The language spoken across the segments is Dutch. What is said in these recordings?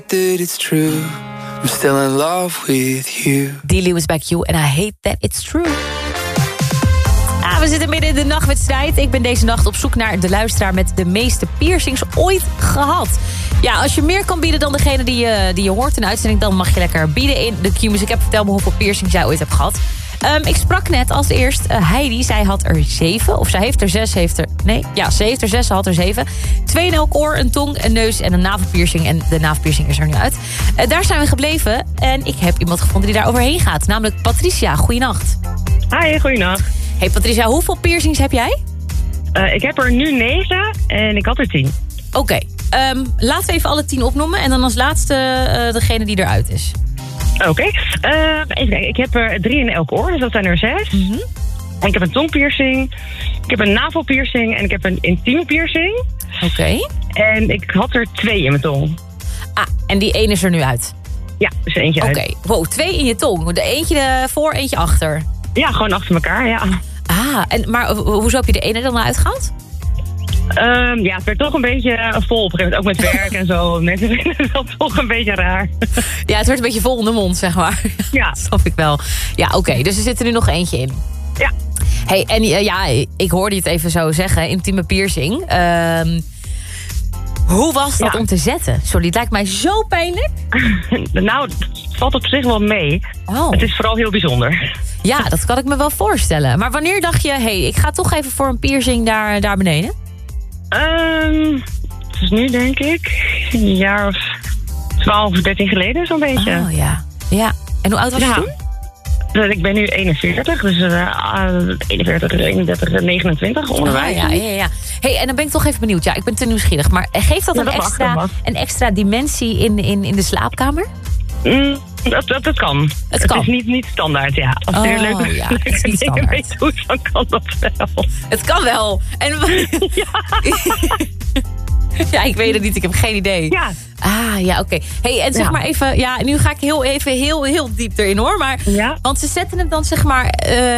That it's true. I'm still in love with you. D. Lewis Back You and I Hate That It's True. We zitten midden in de nachtwedstrijd. Ik ben deze nacht op zoek naar de luisteraar met de meeste piercings ooit gehad. Ja, als je meer kan bieden dan degene die je hoort in de uitzending, dan mag je lekker bieden in de Q-Music. Ik heb verteld me hoeveel piercings jij ooit hebt gehad. Ik sprak net als eerst Heidi. Zij had er 7. Of zij heeft er 6. Ze heeft er 6. Ze had er 7. 2 in elk oor, een tong, een neus en een navelpiercing. En de navelpiercing is er nu uit. Daar zijn we gebleven. En ik heb iemand gevonden die daar overheen gaat. Namelijk Patricia. Goeienacht. Hi, goeienacht. Hey Patricia, hoeveel piercings heb jij? Ik heb er nu 9 en ik had er 10. Oké. Laten we even alle 10 opnoemen. En dan als laatste degene die eruit is. Oké. Even kijken. Ik heb er 3 in elk oor, dus dat zijn er 6. Mm-hmm. En ik heb een tongpiercing. Ik heb een navelpiercing en ik heb een intieme piercing. Oké. En ik had er 2 in mijn tong. Ah, en die 1 is er nu uit? Ja, dus eentje uit. Oké. Wow, 2 in je tong. De eentje voor, eentje achter. Ja, gewoon achter elkaar, ja. Maar hoezo heb je de ene dan uitgehaald? Ja, het werd toch een beetje vol op een gegeven moment. Ook met werk en zo. Mensen vinden dat toch een beetje raar. Ja, het werd een beetje vol in de mond, zeg maar. Ja. Dat snap ik wel. Ja, oké. Dus er zit er nu nog eentje in. Ja. Hey, en ik hoorde je het even zo zeggen. Intieme piercing. Hoe was dat om te zetten? Sorry, het lijkt mij zo pijnlijk. Nou, het valt op zich wel mee. Oh. Het is vooral heel bijzonder. Ja, dat kan ik me wel voorstellen. Maar wanneer dacht je, ik ga toch even voor een piercing daar beneden? Het is nu denk ik een jaar of 12 of 13 geleden zo'n beetje. Oh ja. En hoe oud was je toen? Ik ben nu 41, dus 41, 31, 29 onderwijs. Ja. Hey, en dan ben ik toch even benieuwd. Ja, ik ben te nieuwsgierig. Maar geeft dat een extra dimensie in de slaapkamer? Dat kan. Het kan. is niet standaard, ja. Als je het is niet standaard. weet hoe, dan kan dat wel. Het kan wel. En ja, ik weet het niet. Ik heb geen idee. Ja. Ja, oké. Hey, en zeg maar even... Ja, nu ga ik heel diep erin, hoor. Maar, want ze zetten hem dan, zeg maar...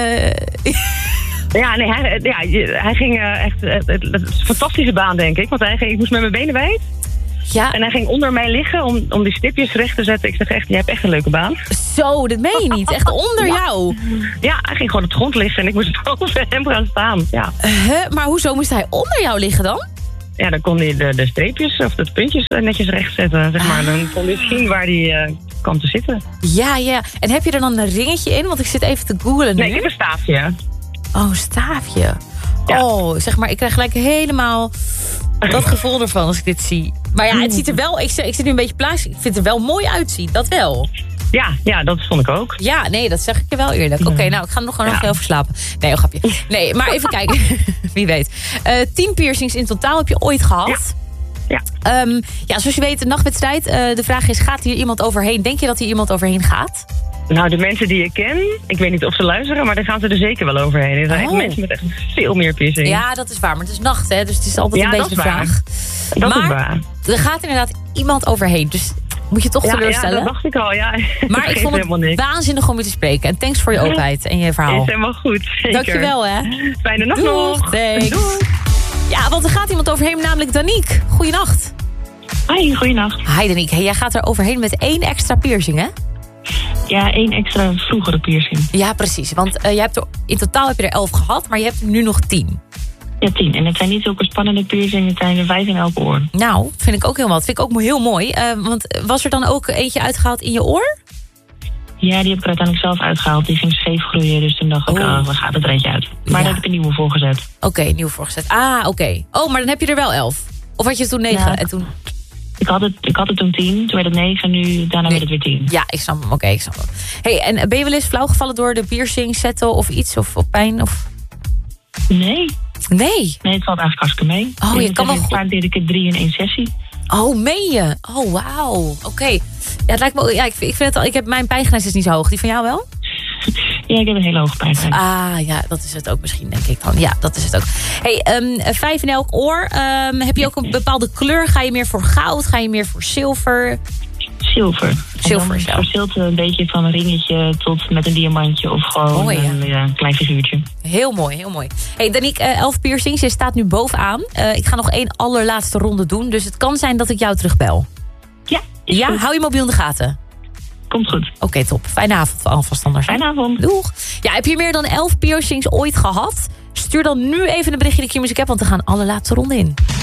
Ja, nee, hij ging echt... Het is een fantastische baan, denk ik. Want ik moest met mijn benen wijd. Ja. En hij ging onder mij liggen om die stipjes recht te zetten. Ik zeg echt, je hebt echt een leuke baan. Zo, dat meen je niet. Echt onder jou. Ja, hij ging gewoon op de grond liggen en ik moest boven hem gaan staan. Ja. Maar hoezo moest hij onder jou liggen dan? Ja, dan kon hij de streepjes of de puntjes netjes recht zetten, zeg maar. Dan kon hij zien waar hij kwam te zitten. Ja. En heb je er dan een ringetje in? Want ik zit even te googlen nu. Nee, ik heb een staafje. Oh, een staafje. Ja. Oh, zeg maar, ik krijg gelijk helemaal dat gevoel ervan als ik dit zie. Maar ja, het ziet er wel... Ik zit nu een beetje plaats. Ik vind het er wel mooi uitzien. Dat wel. Ja, dat vond ik ook. Ja, nee, dat zeg ik je wel eerlijk. Oké, nou, ik ga nog gewoon heel verslapen. Nee, een grapje. Nee, maar even kijken. Wie weet. 10 piercings in totaal heb je ooit gehad. Ja. Zoals je weet, een nachtwedstrijd. De vraag is, gaat hier iemand overheen? Denk je dat hier iemand overheen gaat? Nou, de mensen die ik ken, ik weet niet of ze luisteren, maar dan gaan ze er zeker wel overheen. Er zijn echt mensen met echt veel meer piercing. Ja, dat is waar. Maar het is nacht, hè? Dus het is altijd een beetje de vraag. Dat is waar. Er gaat inderdaad iemand overheen. Dus moet je toch teleurstellen. Ja, dat dacht ik al, ja. Maar ik vond het waanzinnig om je te spreken. En thanks voor je openheid en je verhaal. Is helemaal goed, zeker. Dankjewel, hè. Fijne nacht nog. Thanks. Doei. Ja, want er gaat iemand overheen, namelijk Danique. Goeienacht. Hi, goeienacht. Hi Danique. Hey, jij gaat er overheen met 1 extra piercing, hè? Ja, 1 extra vroegere piercing. Ja, precies. Want in totaal heb je er 11 gehad, maar je hebt er nu nog 10. Ja, 10. En het zijn niet zulke spannende piercingen, het zijn er 5 in elk oor. Nou, vind ik ook heel wat. Vind ik ook heel mooi. Want was er dan ook eentje uitgehaald in je oor? Ja, die heb ik uiteindelijk zelf uitgehaald. Die ging scheef groeien, dus toen dacht ik, dan gaat het er eentje uit. Maar daar heb ik een nieuwe voor gezet. Oké, nieuwe voorgezet. Oké. Oh, maar dan heb je er wel 11. Of had je toen 9 en toen... Ik had het toen 10, toen werd het 9, daarna werd het weer 10. Ja, ik snap hem. Oké, ik snap hem. Hey, en ben je wel eens flauw gevallen door de piercing zetten of iets? Of pijn? Of... Nee, het valt eigenlijk hartstikke mee. Oh, je kan wel goed. Vaak deed ik er 3 in 1 sessie. Oh, meen je? Oh, wauw. Oké. Ja, het lijkt me... Ja, ik vind het al... Mijn pijngrens is niet zo hoog. Die van jou wel? Ja, ik heb een hele hoge pijngrens. Ja, dat is het ook misschien, denk ik dan. Ja, dat is het ook. Hey, 5 in elk oor. Heb je ook een bepaalde kleur? Ga je meer voor goud? Ga je meer voor zilver? Zilver. Zilver, het verschilt een beetje van een ringetje tot met een diamantje of gewoon een klein figuurtje. Heel mooi, heel mooi. Hey, Danique, 11 piercings. Je staat nu bovenaan. Ik ga nog 1 allerlaatste ronde doen. Dus het kan zijn dat ik jou terugbel. Ja, Ja, goed. hou je mobiel in de gaten. Komt goed. Oké, top. Fijne avond alvast anders. Fijne avond. Doeg. Ja, heb je meer dan 11 piercings ooit gehad? Stuur dan nu even een berichtje in de Q-Music app, want we gaan alle laatste ronde in.